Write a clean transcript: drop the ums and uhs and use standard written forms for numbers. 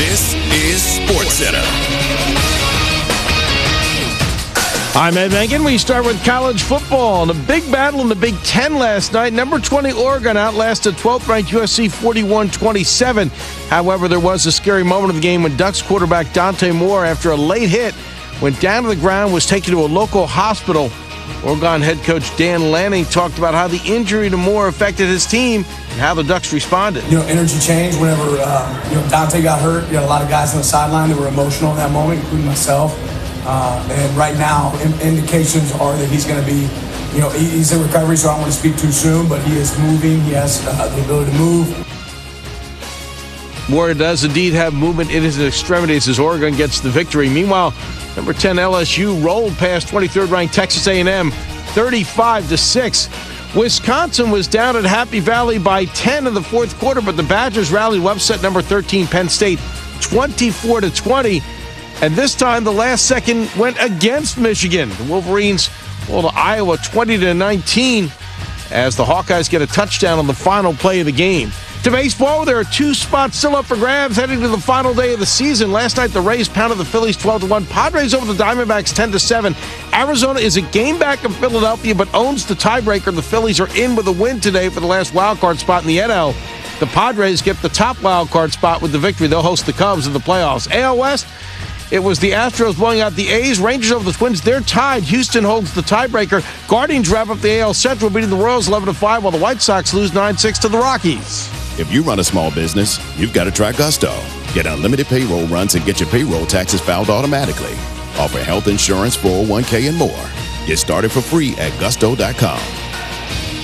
This is SportsCenter. I'm Ed Megan. We start with college football. And a big battle in the Big Ten last night. Number 20 Oregon outlasted 12th-ranked USC 41-27. However, there was a scary moment of the game when Ducks quarterback Dante Moore, after a late hit, went down to the ground, was taken to a local hospital. Oregon head coach Dan Lanning talked about how the injury to Moore affected his team and how the Ducks responded. Energy changed whenever Dante got hurt. You had a lot of guys on the sideline that were emotional in that moment, including myself. And right now, indications are that he's going to be, he's in recovery, so I don't want to speak too soon, but he is moving. He has the ability to move. Moore does indeed have movement in his extremities as Oregon gets the victory. Meanwhile, number 10 LSU rolled past 23rd-ranked Texas A&M 35-6. Wisconsin was down at Happy Valley by 10 in the fourth quarter, but the Badgers rallied to upset number 13 Penn State 24-20. And this time, the last second went against Michigan. The Wolverines fall to Iowa 20-19 as the Hawkeyes get a touchdown on the final play of the game. To baseball, there are two spots still up for grabs heading to the final day of the season. Last night, the Rays pounded the Phillies 12-1. Padres over the Diamondbacks 10-7. Arizona is a game back of Philadelphia, but owns the tiebreaker. The Phillies are in with a win today for the last wildcard spot in the NL. The Padres get the top wildcard spot with the victory. They'll host the Cubs in the playoffs. AL West, it was the Astros blowing out the A's. Rangers over the Twins. They're tied. Houston holds the tiebreaker. Guardians wrap up the AL Central, beating the Royals 11-5, while the White Sox lose 9-6 to the Rockies. If you run a small business, you've got to try Gusto. Get unlimited payroll runs and get your payroll taxes filed automatically. Offer health insurance, 401k, and more. Get started for free at gusto.com.